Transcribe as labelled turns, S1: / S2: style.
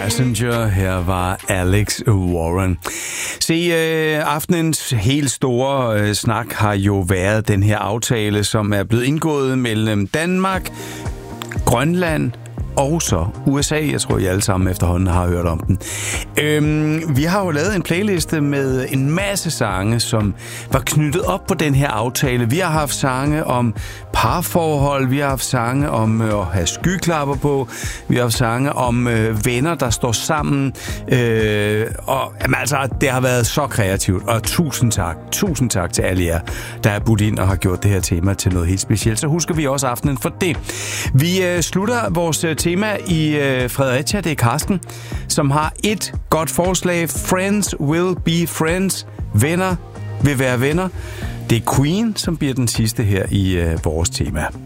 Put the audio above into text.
S1: Passenger. Her var Alex Warren. Se, aftenens helt store snak har jo været den her aftale, som er blevet indgået mellem Danmark, Grønland og så USA. Jeg tror, I alle sammen efterhånden har hørt om den. Vi har jo lavet en playliste med en masse sange, som var knyttet op på den her aftale. Vi har haft sange om parforhold, vi har haft sange om at have skyklapper på, vi har haft sange om venner, der står sammen. Og jamen, altså, det har været så kreativt, og tusind tak til alle jer, der er budt ind og har gjort det her tema til noget helt specielt. Så husker vi også aftenen for det. Vi slutter vores tema i Fredericia. Det er Karsten, som har et godt forslag. Friends will be friends. Venner vil være venner. Det er Queen, som bliver den sidste her i vores tema.